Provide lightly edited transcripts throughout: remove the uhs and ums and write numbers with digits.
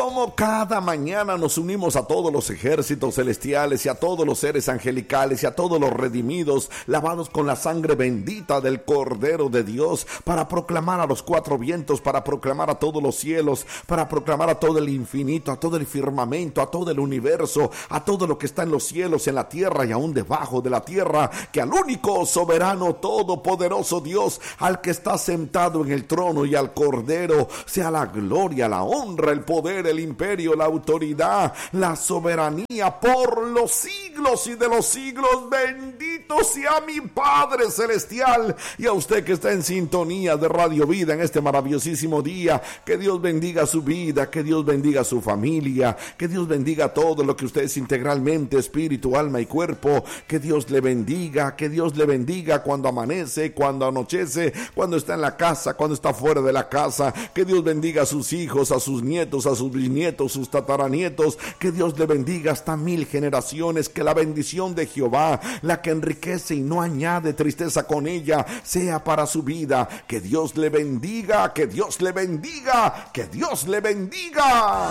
como cada mañana nos unimos a todos los ejércitos celestiales y a todos los seres angelicales y a todos los redimidos, lavados con la sangre bendita del Cordero de Dios, para proclamar a los cuatro vientos, para proclamar a todos los cielos, para proclamar a todo el infinito, a todo el firmamento, a todo el universo, a todo lo que está en los cielos, en la tierra y aún debajo de la tierra, que al único soberano, todopoderoso Dios, al que está sentado en el trono y al Cordero, sea la gloria, la honra, el poder, el imperio, la autoridad, la soberanía por los siglos y de los siglos. Bendito sea mi Padre Celestial, y a usted que está en sintonía de Radio Vida en este maravillosísimo día. Que Dios bendiga su vida, que Dios bendiga su familia, que Dios bendiga todo lo que usted es integralmente, espíritu, alma y cuerpo. Que Dios le bendiga, que Dios le bendiga cuando amanece, cuando anochece, cuando está en la casa, cuando está fuera de la casa. Que Dios bendiga a sus hijos, a sus nietos, a sus bisnietos, sus tataranietos. Que Dios le bendiga hasta 1000 generaciones. Que la bendición de Jehová, la que enriquece y no añade tristeza con ella, sea para su vida. Que Dios le bendiga, que Dios le bendiga, que Dios le bendiga.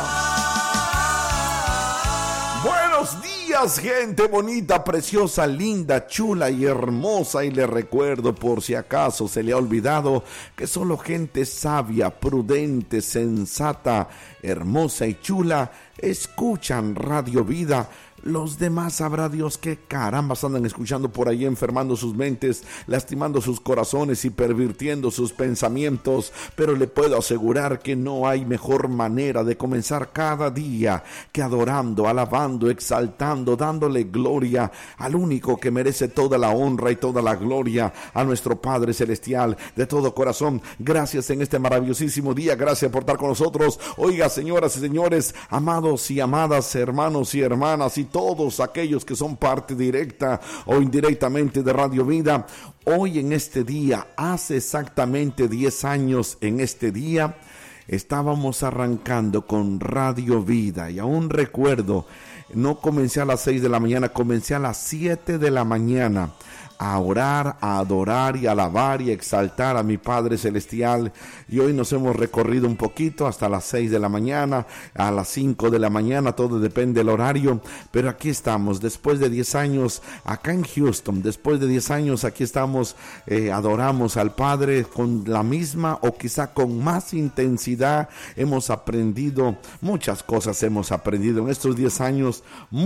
Buenos días, gente bonita, preciosa, linda, chula y hermosa. Y le recuerdo, por si acaso se le ha olvidado, que solo gente sabia, prudente, sensata, hermosa y chula escuchan Radio Vida. Los demás sabrá Dios qué carambas andan escuchando por ahí, enfermando sus mentes, lastimando sus corazones y pervirtiendo sus pensamientos. Pero le puedo asegurar que no hay mejor manera de comenzar cada día que adorando, alabando, exaltando, dándole gloria al único que merece toda la honra y toda la gloria, a nuestro Padre Celestial. De todo corazón, gracias en este maravillosísimo día, gracias por estar con nosotros. Oiga, señoras y señores, amados y amadas, hermanos y hermanas y todos aquellos que son parte directa o indirectamente de Radio Vida, hoy en este día, hace exactamente 10 años en este día, estábamos arrancando con Radio Vida. Y aún recuerdo, no comencé a las 6 de la mañana, comencé a las 7 de la mañana a orar, a adorar y a alabar y a exaltar a mi Padre Celestial. Y hoy nos hemos recorrido un poquito hasta las 6 de la mañana, a las 5 de la mañana, todo depende del horario, pero aquí estamos, después de 10 años acá en Houston, después de 10 años aquí estamos, adoramos al Padre con la misma o quizá con más intensidad. Hemos aprendido muchas cosas, hemos aprendido en estos 10 años,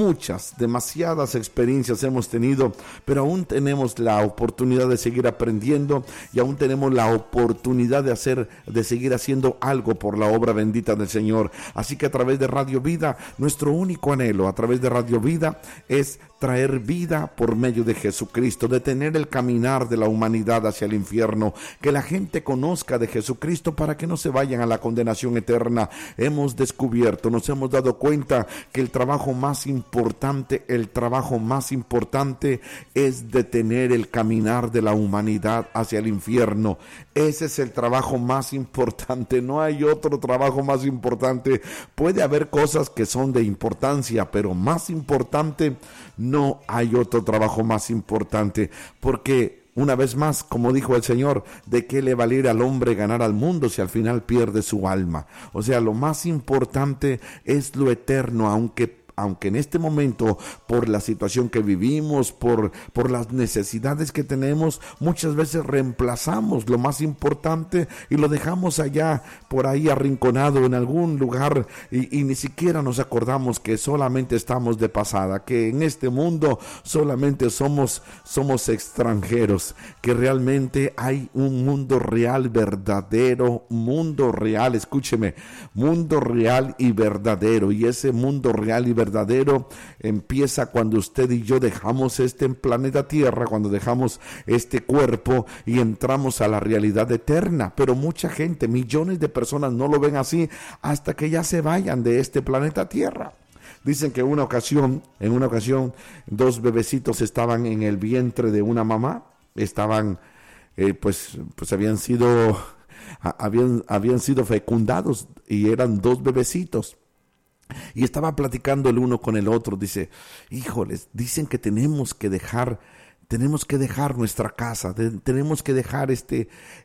demasiadas experiencias hemos tenido, pero aún tenemos la oportunidad de seguir aprendiendo y aún tenemos la oportunidad de seguir haciendo algo por la obra bendita del Señor. Así que a través de Radio Vida, nuestro único anhelo a través de Radio Vida es traer vida por medio de Jesucristo, detener el caminar de la humanidad hacia el infierno, que la gente conozca de Jesucristo para que no se vayan a la condenación eterna. Hemos descubierto, nos hemos dado cuenta que el trabajo más importante es detener el caminar de la humanidad hacia el infierno. Ese es el trabajo más importante, no hay otro trabajo más importante. Puede haber cosas que son de importancia, pero más importante, no hay otro trabajo más importante, porque una vez más, como dijo el Señor, ¿de qué le valiera al hombre ganar al mundo si al final pierde su alma? O sea, lo más importante es lo eterno, aunque en este momento, por la situación que vivimos, por las necesidades que tenemos, muchas veces reemplazamos lo más importante y lo dejamos allá, por ahí arrinconado en algún lugar, y ni siquiera nos acordamos que solamente estamos de pasada, que en este mundo solamente somos extranjeros, que realmente hay un mundo real, verdadero, mundo real, escúcheme, mundo real y verdadero, y ese mundo real y verdadero empieza cuando usted y yo dejamos este planeta Tierra, cuando dejamos este cuerpo y entramos a la realidad eterna. Pero mucha gente, millones de personas no lo ven así hasta que ya se vayan de este planeta Tierra. Dicen que en una ocasión, 2 bebecitos estaban en el vientre de una mamá, estaban, pues habían sido fecundados y eran 2 bebecitos. Y estaba platicando el uno con el otro, dice, híjoles, dicen que tenemos que dejar Tenemos que dejar nuestra casa, tenemos que dejar este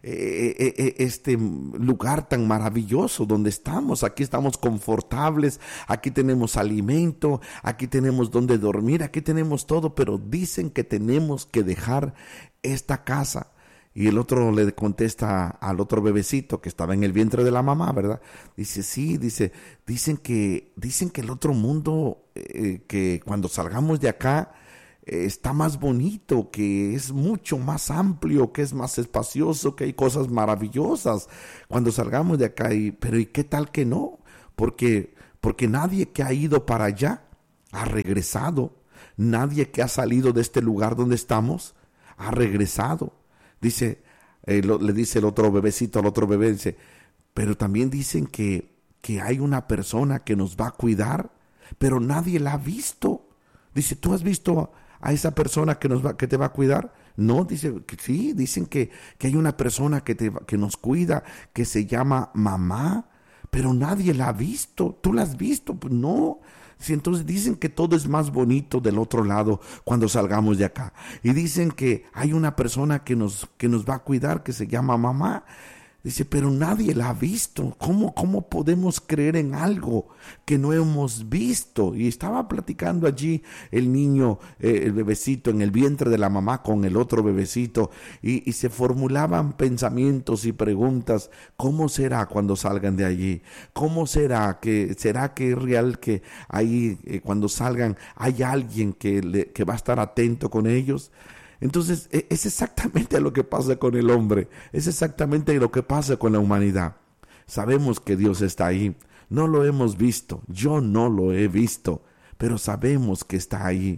lugar tan maravilloso donde estamos. Aquí estamos confortables, aquí tenemos alimento, aquí tenemos donde dormir, aquí tenemos todo, pero dicen que tenemos que dejar esta casa. Y el otro le contesta al otro bebecito que estaba en el vientre de la mamá, ¿verdad? Dice, sí, dicen que el otro mundo, que cuando salgamos de acá, está más bonito, que es mucho más amplio, que es más espacioso, que hay cosas maravillosas cuando salgamos de acá. Pero ¿y qué tal que no? Porque nadie que ha ido para allá ha regresado. Nadie que ha salido de este lugar donde estamos ha regresado. Dice, le dice el otro bebecito al otro bebé, dice, pero también dicen que hay una persona que nos va a cuidar, pero nadie la ha visto. Dice, ¿tú has visto a esa persona que te va a cuidar? No, dice que sí, dicen que hay una persona que nos cuida, que se llama mamá, pero nadie la ha visto. ¿Tú la has visto? Pues no. Sí, entonces dicen que todo es más bonito del otro lado cuando salgamos de acá. Y dicen que hay una persona que nos va a cuidar, que se llama mamá. Dice, pero nadie la ha visto. ¿Cómo podemos creer en algo que no hemos visto? Y estaba platicando allí el niño, el bebecito en el vientre de la mamá con el otro bebecito, y se formulaban pensamientos y preguntas. ¿Cómo será cuando salgan de allí? ¿Cómo será que es real que ahí cuando salgan hay alguien que va a estar atento con ellos? Entonces, es exactamente lo que pasa con el hombre, es exactamente lo que pasa con la humanidad. Sabemos que Dios está ahí, no lo hemos visto, yo no lo he visto, pero sabemos que está ahí.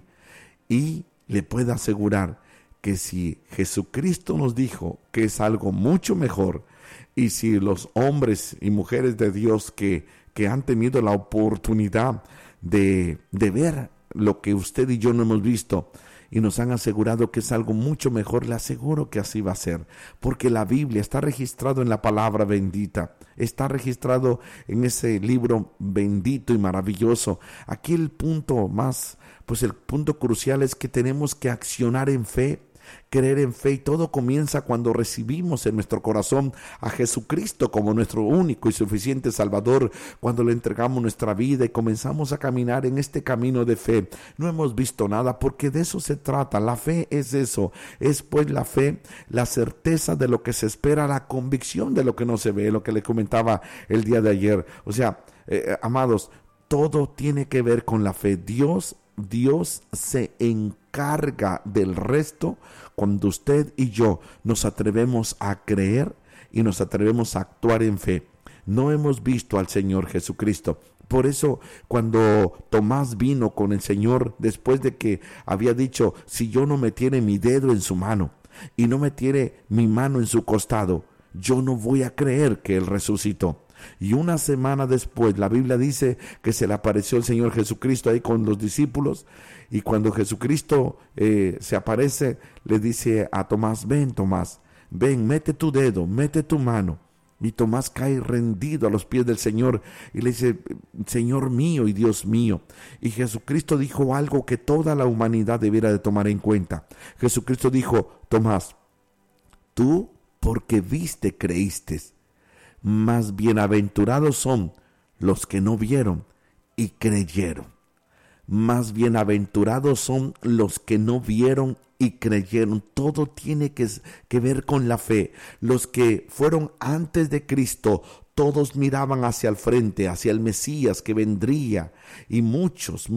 Y le puedo asegurar que si Jesucristo nos dijo que es algo mucho mejor, y si los hombres y mujeres de Dios que han tenido la oportunidad de ver lo que usted y yo no hemos visto, y nos han asegurado que es algo mucho mejor, le aseguro que así va a ser, porque la Biblia está registrado en la palabra bendita, está registrado en ese libro bendito y maravilloso. Aquí el punto el punto crucial es que tenemos que accionar en fe, creer en fe, y todo comienza cuando recibimos en nuestro corazón a Jesucristo como nuestro único y suficiente Salvador, cuando le entregamos nuestra vida y comenzamos a caminar en este camino de fe. No hemos visto nada, porque de eso se trata. La fe es eso, es pues la fe, la certeza de lo que se espera, la convicción de lo que no se ve, lo que le comentaba el día de ayer. O sea, amados, todo tiene que ver con la fe. Dios se encarga del resto cuando usted y yo nos atrevemos a creer y nos atrevemos a actuar en fe. No hemos visto al Señor Jesucristo. Por eso cuando Tomás vino con el Señor, después de que había dicho, si yo no metiere mi dedo en su mano y no metiere mi mano en su costado, yo no voy a creer que Él resucitó. Y una semana después, la Biblia dice que se le apareció el Señor Jesucristo ahí con los discípulos, y cuando Jesucristo se aparece, le dice a Tomás, ven Tomás, ven, mete tu dedo, mete tu mano. Y Tomás cae rendido a los pies del Señor y le dice, Señor mío y Dios mío. Y Jesucristo dijo algo que toda la humanidad debiera de tomar en cuenta. Jesucristo dijo, Tomás, tú porque viste creíste. Más bienaventurados son los que no vieron y creyeron. Más bienaventurados son los que no vieron y creyeron. Todo tiene que ver con la fe. Los que fueron antes de Cristo, todos miraban hacia el frente, hacia el Mesías que vendría. Y muchos,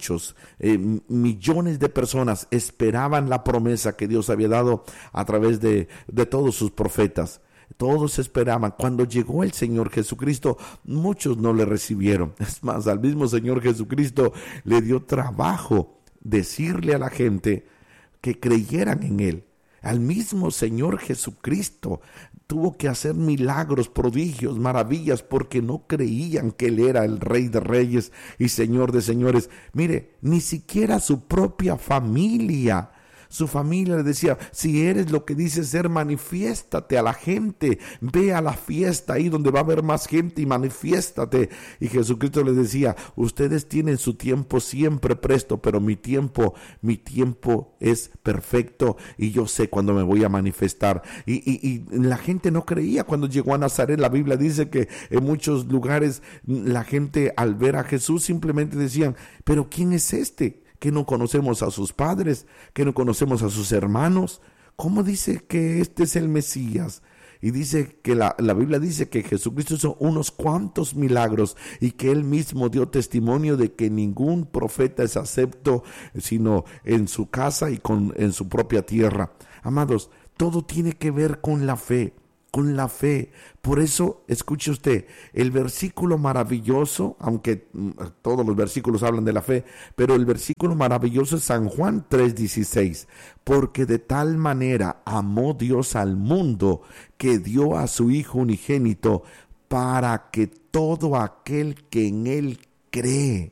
millones de personas esperaban la promesa que Dios había dado a través de todos sus profetas. Todos esperaban. Cuando llegó el Señor Jesucristo, muchos no le recibieron. Es más, al mismo Señor Jesucristo le dio trabajo decirle a la gente que creyeran en Él. Al mismo Señor Jesucristo tuvo que hacer milagros, prodigios, maravillas, porque no creían que Él era el Rey de Reyes y Señor de Señores. Mire, ni siquiera su propia familia Su familia le decía, si eres lo que dices ser, manifiéstate a la gente, ve a la fiesta ahí donde va a haber más gente y manifiéstate. Y Jesucristo les decía, ustedes tienen su tiempo siempre presto, pero mi tiempo es perfecto y yo sé cuándo me voy a manifestar. Y la gente no creía cuando llegó a Nazaret. La Biblia dice que en muchos lugares la gente al ver a Jesús simplemente decían, pero ¿quién es este? Que no conocemos a sus padres, que no conocemos a sus hermanos. ¿Cómo dice que este es el Mesías? Y dice que la Biblia dice que Jesucristo hizo unos cuantos milagros y que él mismo dio testimonio de que ningún profeta es acepto sino en su casa y en su propia tierra. Amados, todo tiene que ver con la fe. Con la fe. Por eso, escuche usted, el versículo maravilloso, aunque todos los versículos hablan de la fe, pero el versículo maravilloso es San Juan 3:16, porque de tal manera amó Dios al mundo que dio a su Hijo unigénito para que todo aquel que en Él cree,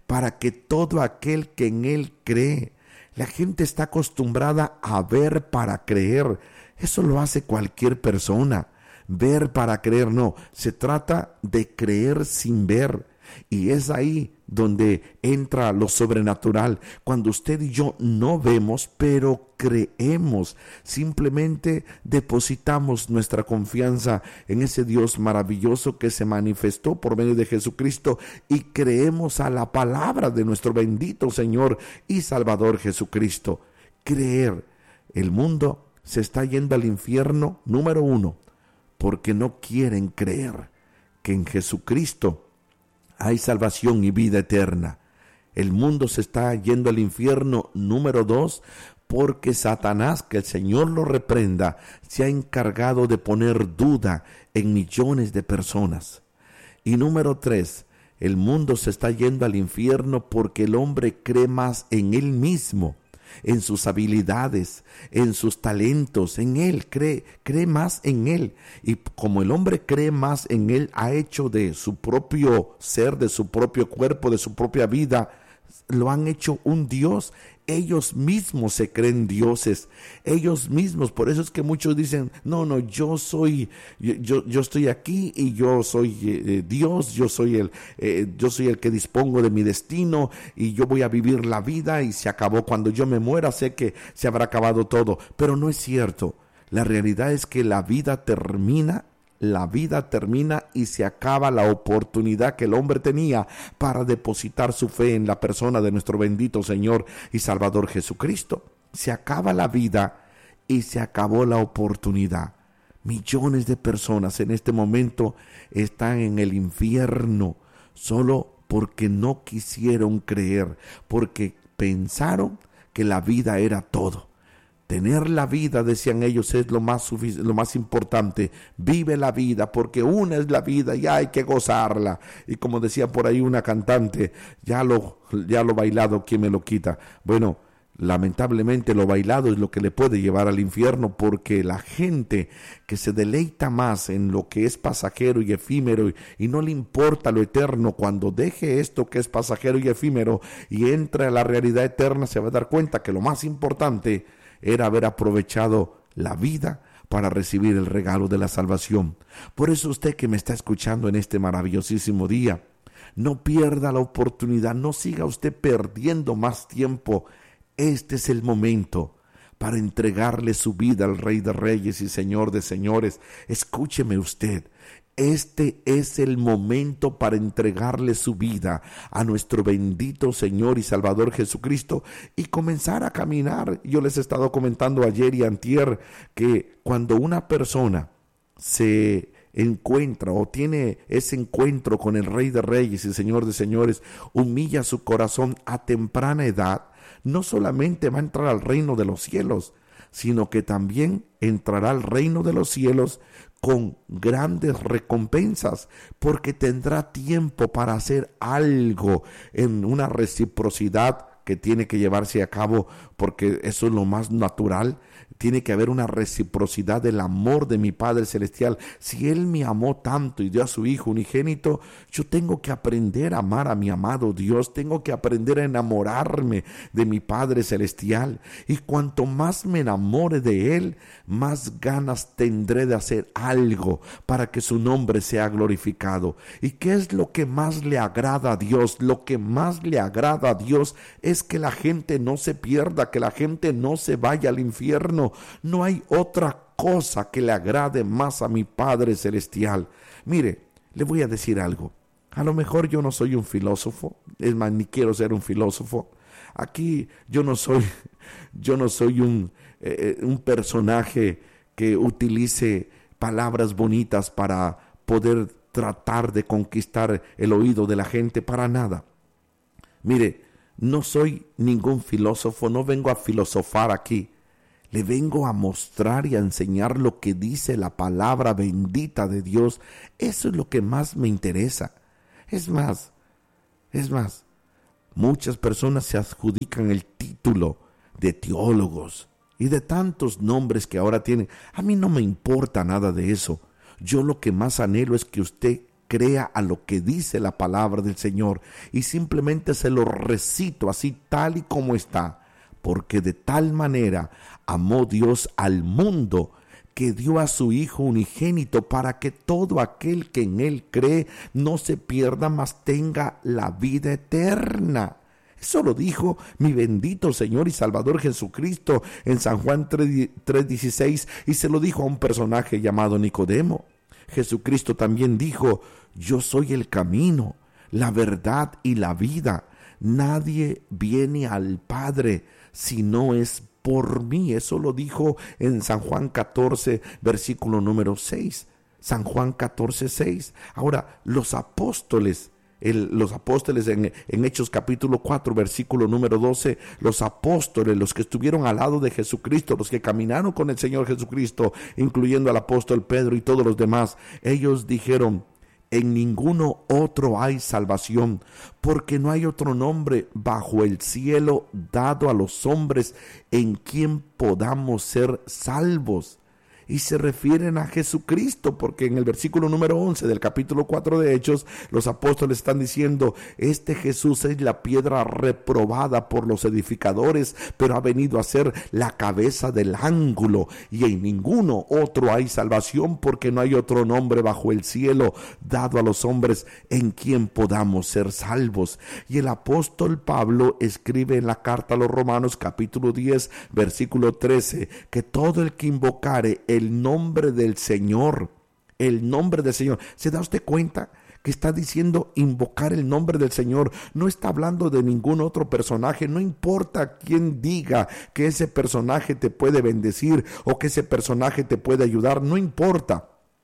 La gente está acostumbrada a ver para creer. Eso lo hace cualquier persona. Ver para creer, no. Se trata de creer sin ver. Y es ahí donde entra lo sobrenatural. Cuando usted y yo no vemos, pero creemos. Simplemente depositamos nuestra confianza en ese Dios maravilloso que se manifestó por medio de Jesucristo y creemos a la palabra de nuestro bendito Señor y Salvador Jesucristo. Creer. El mundo se está yendo al infierno, número 1, porque no quieren creer que en Jesucristo hay salvación y vida eterna. El mundo se está yendo al infierno, número 2, porque Satanás, que el Señor lo reprenda, se ha encargado de poner duda en millones de personas. Y número 3, el mundo se está yendo al infierno porque el hombre cree más en él mismo, en sus habilidades, en sus talentos, en él, cree más en él. Y como el hombre cree más en él, ha hecho de su propio ser, de su propio cuerpo, de su propia vida, lo han hecho un Dios. Ellos mismos se creen dioses, ellos mismos. Por eso es que muchos dicen, no, yo estoy aquí y yo soy Dios, yo soy el que dispongo de mi destino y yo voy a vivir la vida y se acabó. Cuando yo me muera sé que se habrá acabado todo, pero no es cierto. La realidad es que la vida termina y se acaba la oportunidad que el hombre tenía para depositar su fe en la persona de nuestro bendito Señor y Salvador Jesucristo. Se acaba la vida y se acabó la oportunidad. Millones de personas en este momento están en el infierno solo porque no quisieron creer, porque pensaron que la vida era todo. Tener la vida, decían ellos, es lo más importante. Vive la vida, porque una es la vida y hay que gozarla. Y como decía por ahí una cantante, ya lo bailado, ¿quién me lo quita? Bueno, lamentablemente lo bailado es lo que le puede llevar al infierno, porque la gente que se deleita más en lo que es pasajero y efímero y no le importa lo eterno, cuando deje esto que es pasajero y efímero y entre a la realidad eterna, se va a dar cuenta que lo más importante era haber aprovechado la vida para recibir el regalo de la salvación. Por eso usted que me está escuchando en este maravillosísimo día, no pierda la oportunidad, no siga usted perdiendo más tiempo. Este es el momento para entregarle su vida al Rey de Reyes y Señor de Señores. Escúcheme usted. Este es el momento para entregarle su vida a nuestro bendito Señor y Salvador Jesucristo y comenzar a caminar. Yo les he estado comentando ayer y antier que cuando una persona se encuentra o tiene ese encuentro con el Rey de Reyes y Señor de Señores, humilla su corazón a temprana edad, no solamente va a entrar al reino de los cielos, sino que también entrará al reino de los cielos con grandes recompensas, porque tendrá tiempo para hacer algo en una reciprocidad que tiene que llevarse a cabo, porque eso es lo más natural. Tiene que haber una reciprocidad del amor de mi Padre Celestial. Si Él me amó tanto y dio a su Hijo unigénito, yo tengo que aprender a amar a mi amado Dios. Tengo que aprender a enamorarme de mi Padre Celestial. Y cuanto más me enamore de Él, más ganas tendré de hacer algo para que su nombre sea glorificado. ¿Y qué es lo que más le agrada a Dios? Lo que más le agrada a Dios es que la gente no se pierda, que la gente no se vaya al infierno. No hay otra cosa que le agrade más a mi Padre Celestial. Mire, le voy a decir algo. A lo mejor yo no soy un filósofo, es más, ni quiero ser un filósofo. Aquí yo no soy un personaje que utilice palabras bonitas para poder tratar de conquistar el oído de la gente, para nada. Mire, no soy ningún filósofo, no vengo a filosofar aquí. Le vengo a mostrar y a enseñar lo que dice la palabra bendita de Dios. Eso es lo que más me interesa. Es más, muchas personas se adjudican el título de teólogos y de tantos nombres que ahora tienen. A mí no me importa nada de eso. Yo lo que más anhelo es que usted crea a lo que dice la palabra del Señor y simplemente se lo recito así tal y como está. Porque de tal manera amó Dios al mundo que dio a su Hijo unigénito para que todo aquel que en Él cree no se pierda, mas tenga la vida eterna. Eso lo dijo mi bendito Señor y Salvador Jesucristo en San Juan 3:16, y se lo dijo a un personaje llamado Nicodemo. Jesucristo también dijo: yo soy el camino, la verdad y la vida. Nadie viene al Padre si no es por mí. Eso lo dijo en San Juan 14, versículo número 6. San Juan 14, 6. Ahora, los apóstoles en Hechos capítulo 4, versículo número 12, los apóstoles, los que estuvieron al lado de Jesucristo, los que caminaron con el Señor Jesucristo, incluyendo al apóstol Pedro y todos los demás, ellos dijeron: en ninguno otro hay salvación, porque no hay otro nombre bajo el cielo dado a los hombres en quien podamos ser salvos. Y se refieren a Jesucristo, porque en el versículo número 11 del capítulo 4 de Hechos, los apóstoles están diciendo: este Jesús es la piedra reprobada por los edificadores, pero ha venido a ser la cabeza del ángulo, y en ninguno otro hay salvación, porque no hay otro nombre bajo el cielo dado a los hombres en quien podamos ser salvos. Y el apóstol Pablo escribe en la carta a los Romanos capítulo 10, versículo 13, que todo el que invocare el nombre del Señor, ¿se da usted cuenta que está diciendo invocar el nombre del Señor? No está hablando de ningún otro personaje. No importa quién diga que ese personaje te puede bendecir o que ese personaje te puede ayudar, no importa,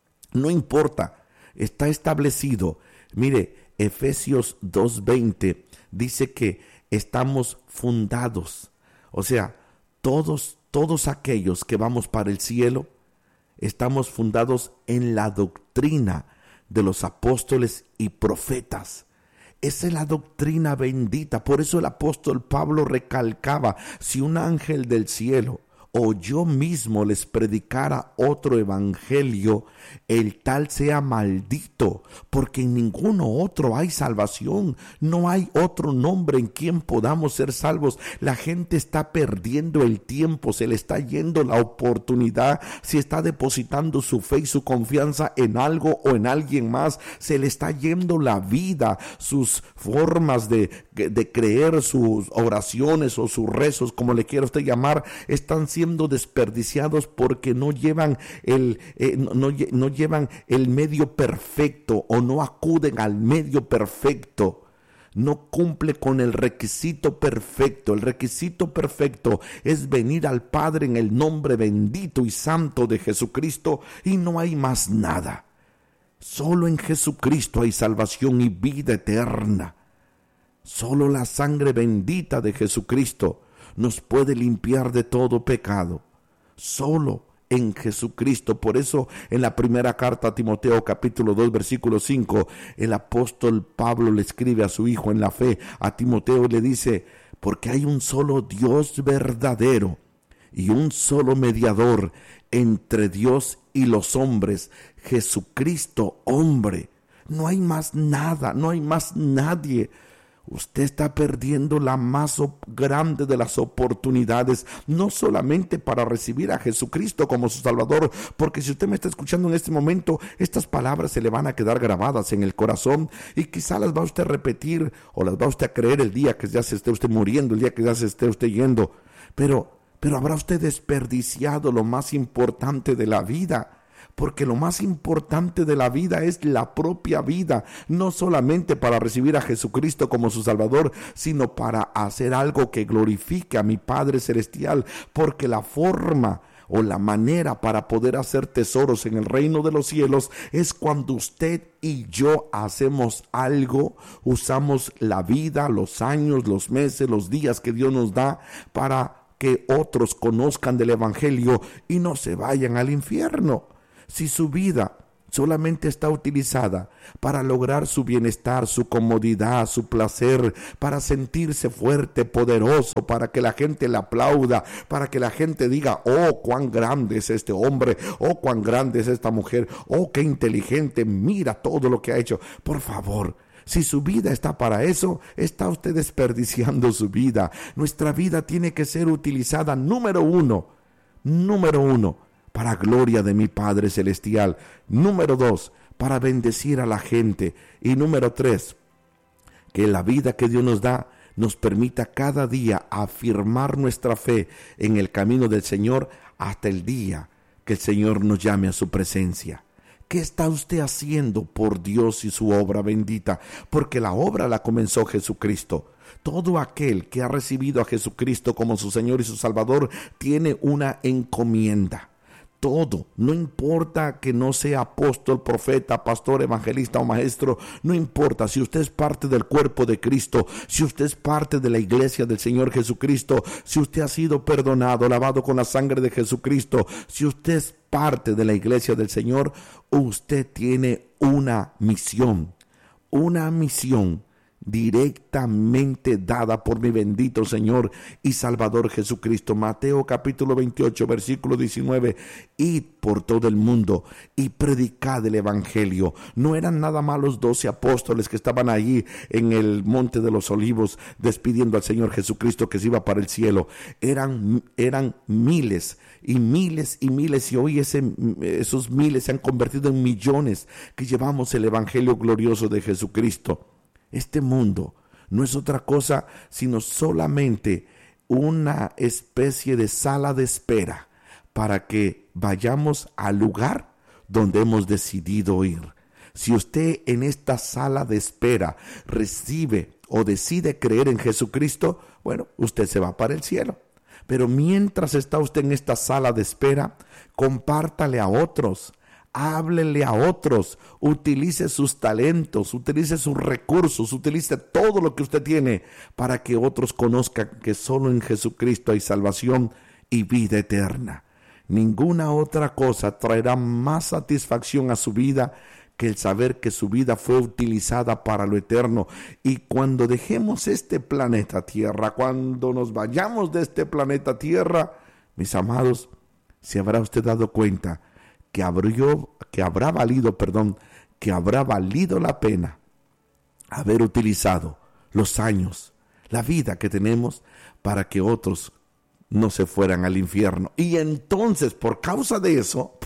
está establecido. Mire, Efesios 2:20 dice que estamos fundados, o sea, todos aquellos que vamos para el cielo, estamos fundados en la doctrina de los apóstoles y profetas. Esa es la doctrina bendita. Por eso el apóstol Pablo recalcaba: si un ángel del cielo o yo mismo les predicara otro evangelio, el tal sea maldito, porque en ninguno otro hay salvación. No hay otro nombre en quien podamos ser salvos. La gente está perdiendo el tiempo, se le está yendo la oportunidad. Si está depositando su fe y su confianza en algo o en alguien más, se le está yendo la vida. Sus formas de creer, sus oraciones o sus rezos, como le quiera usted llamar, están siendo desperdiciados porque no llevan el medio perfecto, o no acuden al medio perfecto. No cumple con el requisito perfecto. El requisito perfecto es venir al Padre en el nombre bendito y santo de Jesucristo, y no hay más nada. Solo en Jesucristo hay salvación y vida eterna. Solo la sangre bendita de Jesucristo nos puede limpiar de todo pecado. Solo en Jesucristo. Por eso en la primera carta a Timoteo capítulo 2 versículo 5, el apóstol Pablo le escribe a su hijo en la fe, a Timoteo, y le dice: porque hay un solo Dios verdadero y un solo mediador entre Dios y los hombres, Jesucristo hombre. No hay más nada, no hay más nadie. Usted está perdiendo la más grande de las oportunidades, no solamente para recibir a Jesucristo como su Salvador, porque si usted me está escuchando en este momento, estas palabras se le van a quedar grabadas en el corazón y quizá las va usted a repetir o las va usted a creer el día que ya se esté usted muriendo, el día que ya se esté usted yendo, pero habrá usted desperdiciado lo más importante de la vida. Porque lo más importante de la vida es la propia vida, no solamente para recibir a Jesucristo como su Salvador, sino para hacer algo que glorifique a mi Padre Celestial, porque la forma o la manera para poder hacer tesoros en el reino de los cielos es cuando usted y yo hacemos algo, usamos la vida, los años, los meses, los días que Dios nos da para que otros conozcan del Evangelio y no se vayan al infierno. Si su vida solamente está utilizada para lograr su bienestar, su comodidad, su placer, para sentirse fuerte, poderoso, para que la gente le aplauda, para que la gente diga, oh, cuán grande es este hombre, oh, cuán grande es esta mujer, oh, qué inteligente, mira todo lo que ha hecho. Por favor, si su vida está para eso, está usted desperdiciando su vida. Nuestra vida tiene que ser utilizada, número uno, para gloria de mi Padre Celestial. Número 2, para bendecir a la gente. Y número 3, que la vida que Dios nos da nos permita cada día afirmar nuestra fe en el camino del Señor hasta el día que el Señor nos llame a su presencia. ¿Qué está usted haciendo por Dios y su obra bendita? Porque la obra la comenzó Jesucristo. Todo aquel que ha recibido a Jesucristo como su Señor y su Salvador tiene una encomienda. Todo, no importa que no sea apóstol, profeta, pastor, evangelista o maestro, no importa si usted es parte del cuerpo de Cristo, si usted es parte de la iglesia del Señor Jesucristo, si usted ha sido perdonado, lavado con la sangre de Jesucristo, si usted es parte de la iglesia del Señor, usted tiene una misión directamente dada por mi bendito Señor y Salvador Jesucristo. Mateo capítulo 28 versículo 19, id por todo el mundo y predicad el evangelio. No eran nada más los 12 apóstoles que estaban allí en el monte de los olivos despidiendo al Señor Jesucristo que se iba para el cielo. Eran miles y miles y miles, y hoy esos miles se han convertido en millones que llevamos el evangelio glorioso de Jesucristo. Este mundo no es otra cosa sino solamente una especie de sala de espera para que vayamos al lugar donde hemos decidido ir. Si usted en esta sala de espera recibe o decide creer en Jesucristo, bueno, usted se va para el cielo. Pero mientras está usted en esta sala de espera, compártale a otros. Háblele a otros, utilice sus talentos, utilice sus recursos, utilice todo lo que usted tiene para que otros conozcan que solo en Jesucristo hay salvación y vida eterna. Ninguna otra cosa traerá más satisfacción a su vida que el saber que su vida fue utilizada para lo eterno. Y cuando dejemos este planeta Tierra, cuando nos vayamos de este planeta Tierra, mis amados, se habrá usted dado cuenta que habrá valido la pena haber utilizado los años, la vida que tenemos para que otros no se fueran al infierno. Y entonces, por causa de eso,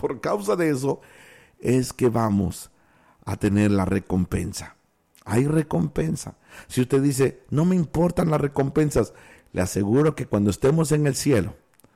es que vamos a tener la recompensa. Hay recompensa. Si usted dice, no me importan las recompensas, le aseguro que cuando estemos en el cielo,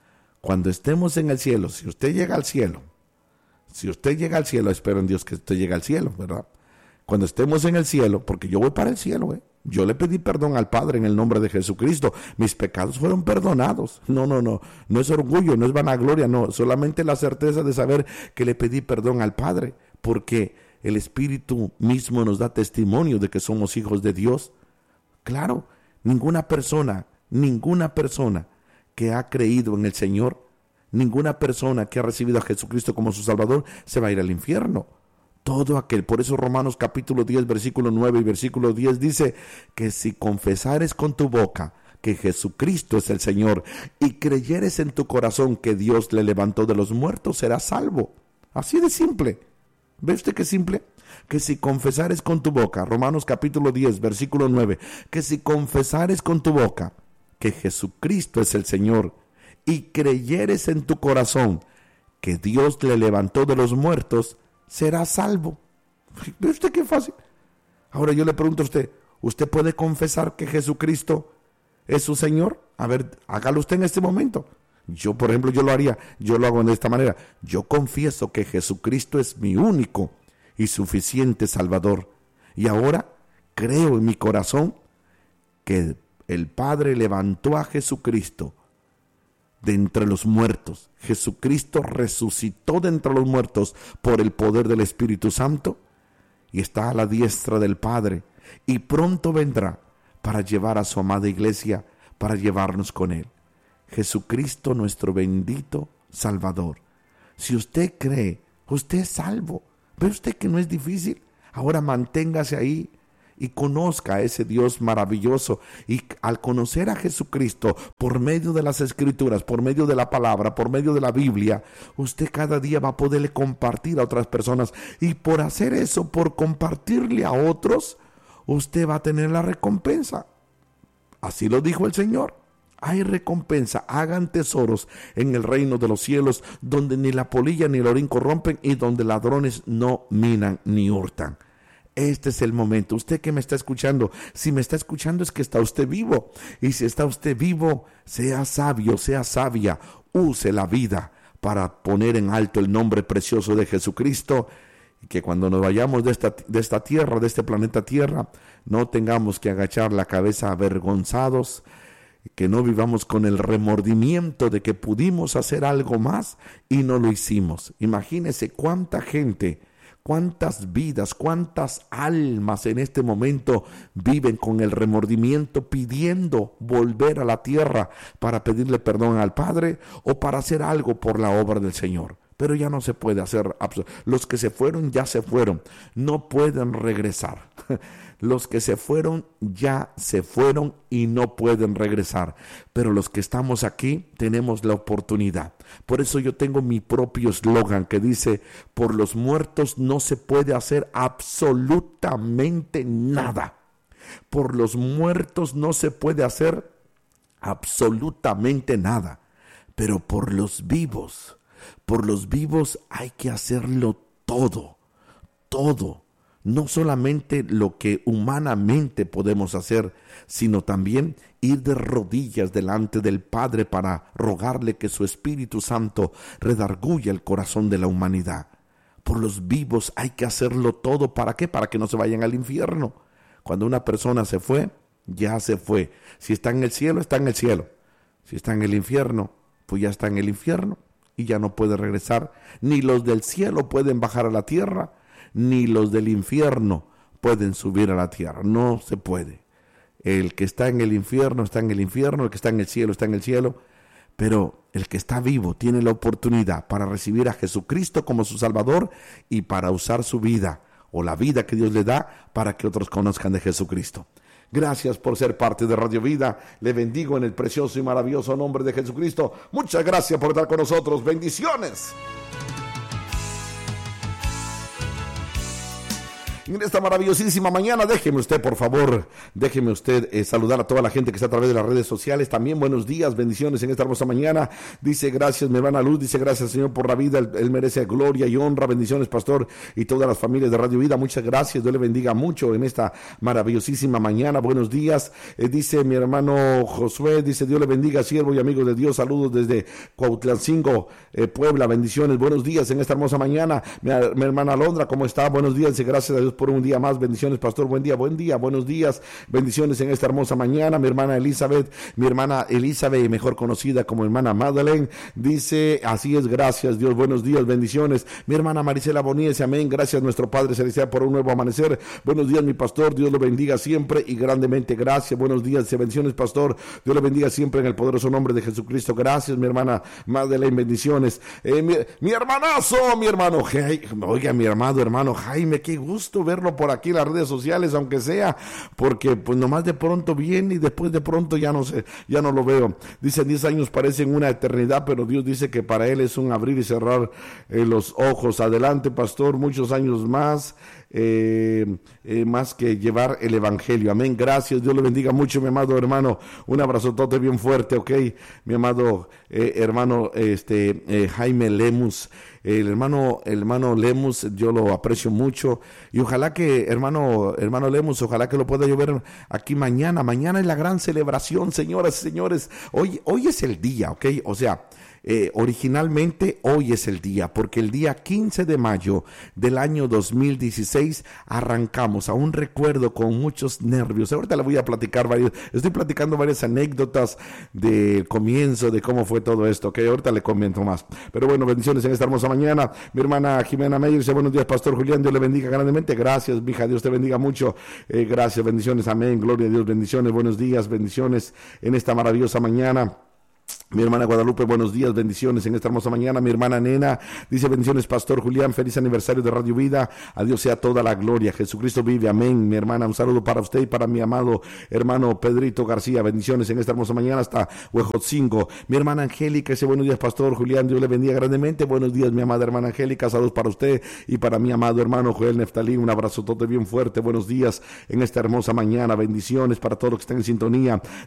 si usted llega al cielo, espero en Dios que usted llegue al cielo, ¿verdad? Cuando estemos en el cielo, porque yo voy para el cielo, yo le pedí perdón al Padre en el nombre de Jesucristo, mis pecados fueron perdonados. No es orgullo, no es vanagloria, no, solamente la certeza de saber que le pedí perdón al Padre, porque el Espíritu mismo nos da testimonio de que somos hijos de Dios. Claro, ninguna persona que ha creído en el Señor, ninguna persona que ha recibido a Jesucristo como su Salvador se va a ir al infierno. Todo aquel, por eso Romanos capítulo 10, versículo 9 y versículo 10 dice que si confesares con tu boca que Jesucristo es el Señor y creyeres en tu corazón que Dios le levantó de los muertos, serás salvo. Así de simple. ¿Ve usted qué simple? Que si confesares con tu boca, Romanos capítulo 10, versículo 9, que si confesares con tu boca que Jesucristo es el Señor y creyeres en tu corazón que Dios le levantó de los muertos, serás salvo. ¿Ve usted qué fácil? Ahora yo le pregunto a usted, ¿usted puede confesar que Jesucristo es su Señor? A ver, hágalo usted en este momento. Yo, por ejemplo, yo lo hago de esta manera. Yo confieso que Jesucristo es mi único y suficiente Salvador. Y ahora creo en mi corazón que el Padre levantó a Jesucristo de entre los muertos. Jesucristo resucitó de entre los muertos por el poder del Espíritu Santo y está a la diestra del Padre y pronto vendrá para llevar a su amada iglesia, para llevarnos con Él. Jesucristo, nuestro bendito Salvador. Si usted cree, usted es salvo. ¿Ve usted que no es difícil? Ahora manténgase ahí y conozca a ese Dios maravilloso. Y al conocer a Jesucristo por medio de las Escrituras, por medio de la palabra, por medio de la Biblia, usted cada día va a poderle compartir a otras personas. Y por hacer eso, por compartirle a otros, usted va a tener la recompensa. Así lo dijo el Señor. Hay recompensa, hagan tesoros en el reino de los cielos, donde ni la polilla ni el orín corrompen y donde ladrones no minan ni hurtan. Este es el momento. Usted que me está escuchando, si me está escuchando es que está usted vivo. Y si está usted vivo, sea sabio, sea sabia, use la vida para poner en alto el nombre precioso de Jesucristo. Y que cuando nos vayamos de esta tierra, de este planeta Tierra, no tengamos que agachar la cabeza avergonzados, que no vivamos con el remordimiento de que pudimos hacer algo más y no lo hicimos. Imagínese cuánta gente, cuántas vidas, cuántas almas en este momento viven con el remordimiento, pidiendo volver a la tierra para pedirle perdón al Padre o para hacer algo por la obra del Señor. Pero ya no se puede hacer. Los que se fueron ya se fueron, no pueden regresar. Los que se fueron ya se fueron y no pueden regresar. Pero los que estamos aquí tenemos la oportunidad. Por eso yo tengo mi propio eslogan que dice: por los muertos no se puede hacer absolutamente nada. Por los muertos no se puede hacer absolutamente nada. Pero por los vivos hay que hacerlo todo, todo. No solamente lo que humanamente podemos hacer, sino también ir de rodillas delante del Padre para rogarle que su Espíritu Santo redarguya el corazón de la humanidad. Por los vivos hay que hacerlo todo. ¿Para qué? Para que no se vayan al infierno. Cuando una persona se fue, ya se fue. Si está en el cielo, está en el cielo. Si está en el infierno, pues ya está en el infierno y ya no puede regresar. Ni los del cielo pueden bajar a la tierra, ni los del infierno pueden subir a la tierra. No se puede. El que está en el infierno está en el infierno, el que está en el cielo está en el cielo, pero el que está vivo tiene la oportunidad para recibir a Jesucristo como su Salvador y para usar su vida o la vida que Dios le da para que otros conozcan de Jesucristo. Gracias por ser parte de Radio Vida. Le bendigo en el precioso y maravilloso nombre de Jesucristo. Muchas gracias por estar con nosotros. Bendiciones. En esta maravillosísima mañana, déjeme usted, por favor, saludar a toda la gente que está a través de las redes sociales. También buenos días, bendiciones en esta hermosa mañana. Dice: gracias, mi hermana Luz, dice: gracias, Señor, por la vida. Él merece gloria y honra. Bendiciones, pastor, y todas las familias de Radio Vida. Muchas gracias, Dios le bendiga mucho en esta maravillosísima mañana. Buenos días, dice mi hermano Josué, dice: Dios le bendiga, siervo y amigo de Dios. Saludos desde Cuautlancingo, Puebla. Bendiciones, buenos días en esta hermosa mañana. Mi hermana Alondra, ¿cómo está? Buenos días, dice: gracias a Dios por un día más. Bendiciones, pastor. Buen día, buenos días. Bendiciones en esta hermosa mañana. Mi hermana Elizabeth, mejor conocida como hermana Madeleine, dice: así es, gracias Dios, buenos días, bendiciones. Mi hermana Marisela Boníez, amén, gracias nuestro Padre Celestial por un nuevo amanecer. Buenos días, mi pastor, Dios lo bendiga siempre y grandemente, gracias. Buenos días, bendiciones, pastor, Dios lo bendiga siempre en el poderoso nombre de Jesucristo. Gracias, mi hermana Madeleine, bendiciones. Mi hermanazo, mi hermano Jaime, oiga, mi hermano Jaime, qué gusto chido verlo por aquí en las redes sociales, aunque sea, porque pues nomás de pronto viene y después de pronto ya no sé, ya no lo veo. Dicen 10 años parecen una eternidad, pero Dios dice que para él es un abrir y cerrar los ojos. Adelante, pastor, muchos años más. Más que llevar el evangelio. Amén. Gracias. Dios le bendiga mucho, mi amado hermano. Un abrazotote bien fuerte, ok. Mi amado hermano Jaime Lemus. El hermano Lemus, yo lo aprecio mucho. Y ojalá que, hermano Lemus, ojalá que lo pueda yo ver aquí mañana. Mañana es la gran celebración, señoras y señores. Hoy es el día, ok. O sea, originalmente hoy es el día, porque el día 15 de mayo del año 2016 arrancamos. Aún recuerdo con muchos nervios. Ahorita le voy a platicar estoy platicando varias anécdotas del comienzo, de cómo fue todo esto, ok, ahorita le comento más. Pero bueno, bendiciones en esta hermosa mañana. Mi hermana Jimena Meyer dice: buenos días, pastor Julián, Dios le bendiga grandemente. Gracias, mija, Dios te bendiga mucho. Gracias, bendiciones, amén, gloria a Dios, bendiciones, buenos días, bendiciones en esta maravillosa mañana. Mi hermana Guadalupe, buenos días, bendiciones en esta hermosa mañana. Mi hermana Nena dice: bendiciones, pastor Julián, feliz aniversario de Radio Vida, a Dios sea toda la gloria, Jesucristo vive, amén. Mi hermana, un saludo para usted y para mi amado hermano Pedrito García, bendiciones en esta hermosa mañana hasta Huejotzingo. Mi hermana Angélica dice: buenos días, pastor Julián, Dios le bendiga grandemente. Buenos días, mi amada hermana Angélica, saludos para usted y para mi amado hermano Joel Neftalí, un abrazo todo bien fuerte, buenos días en esta hermosa mañana, bendiciones para todos los que están en sintonía.